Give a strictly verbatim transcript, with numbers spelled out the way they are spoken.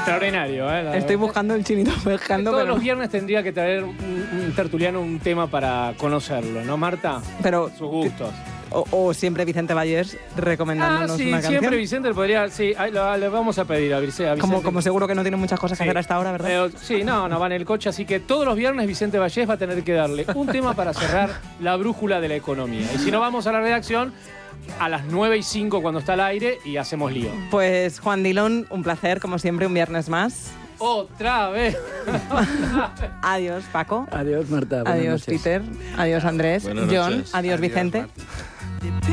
Extraordinario, ¿eh? La Estoy verdad. buscando el chinito pescando, Todos pero... los viernes tendría que traer un, un tertuliano un tema para conocerlo, ¿no, Marta? pero Sus gustos. o, o siempre Vicente Vallés recomendándonos Ah, sí, una canción. siempre Vicente podría... Sí, ahí lo- le vamos a pedir a Vicente. A Vicente. Como, como seguro que no tiene muchas cosas que Sí. hacer hasta ahora, ¿verdad? Eh, sí, no, no va en el coche, así que todos los viernes Vicente Vallés va a tener que darle un tema para cerrar la brújula de la economía. Y si no, vamos a la redacción a las nueve y cinco cuando está al aire y hacemos lío. Pues Juan Dilón, un placer, como siempre, un viernes más. ¡Otra vez! Adiós, Paco. Adiós, Marta. Buenas Adiós, noches. Peter. Adiós, Andrés. Buenas John. noches. Adiós, Vicente. Marta.